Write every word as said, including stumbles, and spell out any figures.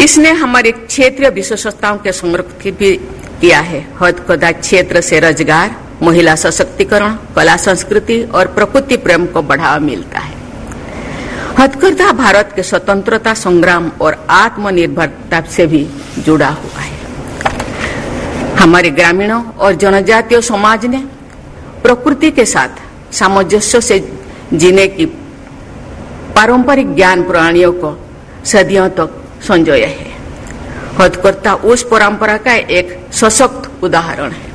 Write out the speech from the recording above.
इसने हमारे क्षेत्रीय विशेषताओं के संरक्षण भी किया है। हथकरघा क्षेत्र से रोजगार, महिला सशक्तिकरण, कला संस्कृति और प्रकृति प्रेम को बढ़ावा मिलता है। हथकरघा भारत के स्वतंत्रता संग्राम और आत्मनिर्भरता से भी जुड़ा हुआ है। हमारे ग्रामीणों और जनजातीय समाज ने प्रकृति के साथ सामंजस्य से जीने की पारंपरिक ज्ञान प्रणालियों को सदियों तक संजोया है। हथकरघा उस परंपरा का एक सशक्त उदाहरण है।